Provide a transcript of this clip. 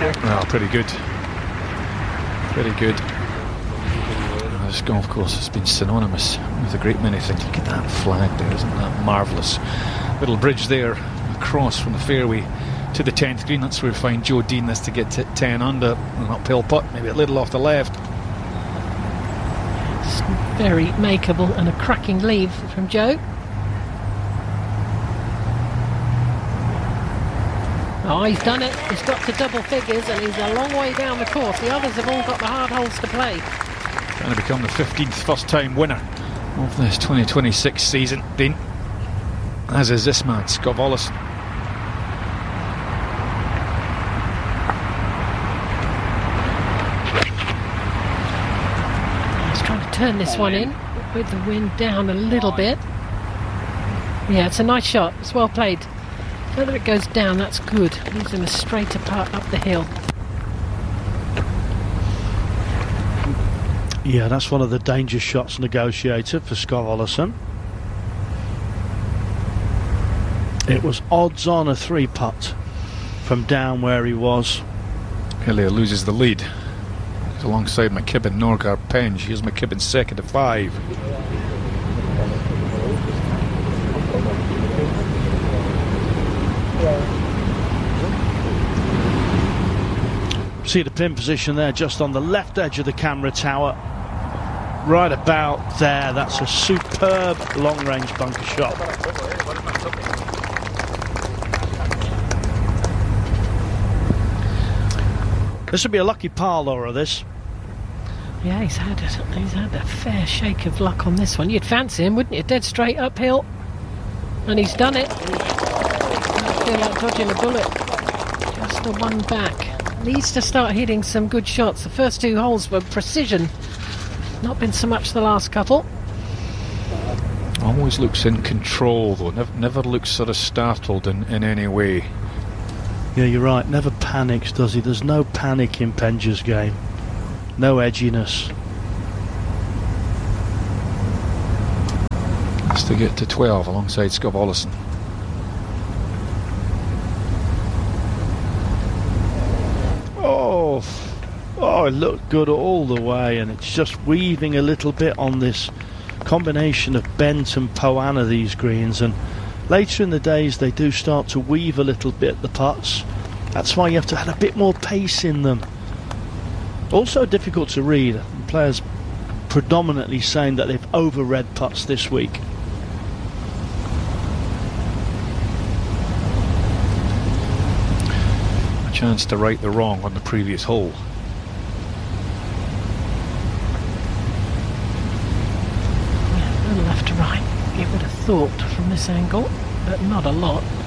Well, pretty good. Pretty good. This golf course has been synonymous with a great many things. Look at that flag there, isn't that marvellous? Little bridge there across from the fairway to the 10th green. That's where we find Joe Dean has to get to 10 under. An uphill putt, maybe a little off the left. It's very makeable and a cracking lead from Joe. Oh, he's done it. He's got to double figures and he's a long way down the course. The others have all got the hard holes to play. Going to become the 15th first-time winner of this 2026 season, Dean. As is this man, Scott Ollison. He's trying to turn this one in with the wind down a little bit. Yeah, it's a nice shot. It's well played. Whether it goes down, that's good. Leaves him a straighter putt up the hill. Yeah, that's one of the danger shots negotiated for Scott Ollison. It was odds on a 3-putt from down where he was. Hillier loses the lead. He's alongside McKibben, Norgard, Penge. Here's McKibben second to 5. See the pin position there, just on the left edge of the camera tower. Right about there. That's a superb long-range bunker shot. This would be a lucky par, Laura, this. Yeah, he's had a fair shake of luck on this one. You'd fancy him, wouldn't you? Dead straight uphill. And he's done it. I feel like dodging a bullet. Just the one back. Needs to start hitting some good shots. The first 2 holes were precision. Not been so much the last couple. Always looks in control though. Never looks sort of startled in any way. Yeah, you're right. Never panics, does he? There's no panic in Penge's game. No edginess. Has to get to 12 alongside Scott Ollison. Oh, it looked good all the way, and it's just weaving a little bit on this combination of bent and Poana, these greens, and later in the days they do start to weave a little bit, the putts. That's why you have to have a bit more pace in them. Also difficult to read. Players predominantly saying that they've over-read putts this week. A chance to right the wrong on the previous hole. Left to right, you would have thought from this angle, but not a lot.